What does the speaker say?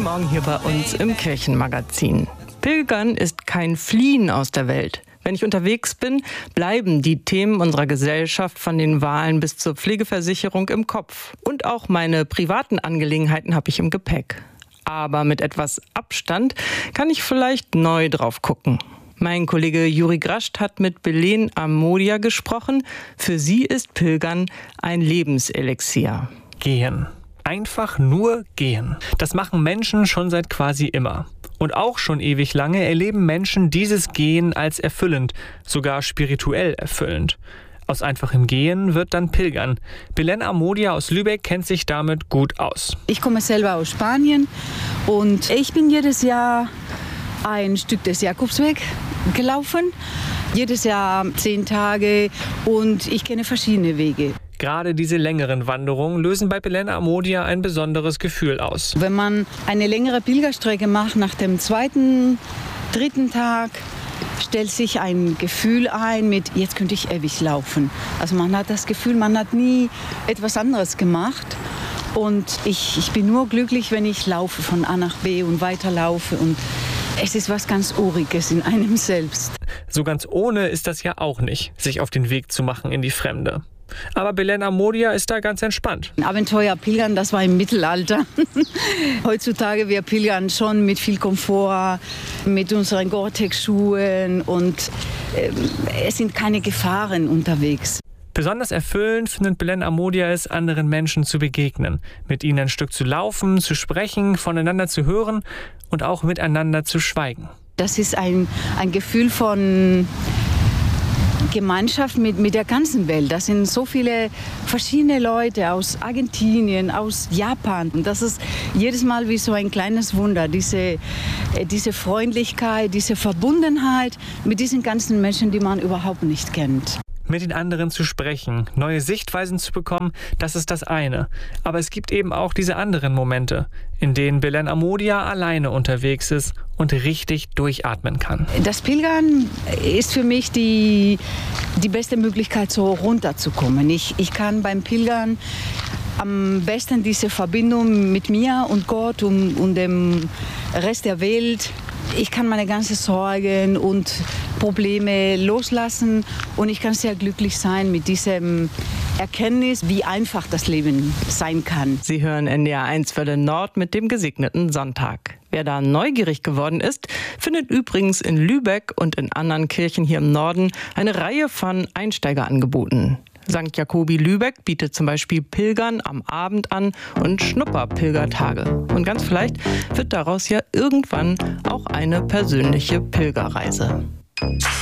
Morgen hier bei uns im Kirchenmagazin. Pilgern ist kein Fliehen aus der Welt. Wenn ich unterwegs bin, bleiben die Themen unserer Gesellschaft von den Wahlen bis zur Pflegeversicherung im Kopf. Und auch meine privaten Angelegenheiten habe ich im Gepäck. Aber mit etwas Abstand kann ich vielleicht neu drauf gucken. Mein Kollege Juri Grascht hat mit Belen Amodia gesprochen. Für sie ist Pilgern ein Lebenselixier. Gehen. Einfach nur gehen. Das machen Menschen schon seit quasi immer. Und auch schon ewig lange erleben Menschen dieses Gehen als erfüllend, sogar spirituell erfüllend. Aus einfachem Gehen wird dann Pilgern. Belen Amodia aus Lübeck kennt sich damit gut aus. Ich komme selber aus Spanien und ich bin jedes Jahr ein Stück des Jakobsweg gelaufen. Jedes Jahr 10 Tage und ich kenne verschiedene Wege. Gerade diese längeren Wanderungen lösen bei Belen Amodia ein besonderes Gefühl aus. Wenn man eine längere Pilgerstrecke macht, nach dem 2., 3. Tag, stellt sich ein Gefühl ein mit, jetzt könnte ich ewig laufen. Also man hat das Gefühl, man hat nie etwas anderes gemacht. Und ich bin nur glücklich, wenn ich laufe von A nach B und weiterlaufe. Und es ist was ganz Uriges in einem selbst. So ganz ohne ist das ja auch nicht, sich auf den Weg zu machen in die Fremde. Aber Belen Amodia ist da ganz entspannt. Abenteuer pilgern, das war im Mittelalter. Heutzutage wir pilgern schon mit viel Komfort, mit unseren Gore-Tex-Schuhen und es sind keine Gefahren unterwegs. Besonders erfüllend findet Belen Amodia es, anderen Menschen zu begegnen, mit ihnen ein Stück zu laufen, zu sprechen, voneinander zu hören und auch miteinander zu schweigen. Das ist ein Gefühl von Gemeinschaft mit der ganzen Welt. Das sind so viele verschiedene Leute aus Argentinien, aus Japan. Und das ist jedes Mal wie so ein kleines Wunder, diese Freundlichkeit, diese Verbundenheit mit diesen ganzen Menschen, die man überhaupt nicht kennt. Mit den anderen zu sprechen, neue Sichtweisen zu bekommen, das ist das eine. Aber es gibt eben auch diese anderen Momente, in denen Belen Amodia alleine unterwegs ist und richtig durchatmen kann. Das Pilgern ist für mich die beste Möglichkeit, so runterzukommen. Ich kann beim Pilgern am besten diese Verbindung mit mir und Gott und dem Rest der Welt. Ich kann meine ganzen Sorgen und Probleme loslassen und ich kann sehr glücklich sein mit diesem Erkenntnis, wie einfach das Leben sein kann. Sie hören NDR 1 Welle Nord mit dem gesegneten Sonntag. Wer da neugierig geworden ist, findet übrigens in Lübeck und in anderen Kirchen hier im Norden eine Reihe von Einsteigerangeboten. St. Jakobi Lübeck bietet zum Beispiel Pilgern am Abend an und Schnupperpilgertage. Und ganz vielleicht wird daraus ja irgendwann auch eine persönliche Pilgerreise.